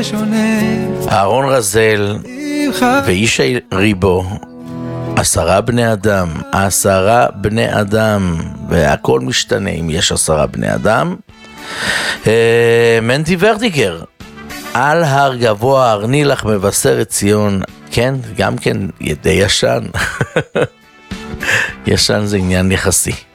אהרון רזל וישי ריבו, 10 בני אדם, 10 בני אדם, והכל משתנה אם יש 10 בני אדם. מנדי ורדיגר, על הר גבוה הרני לך מבשרת ציון, כן, גם כן די ישן. ישן זה עניין יחסי.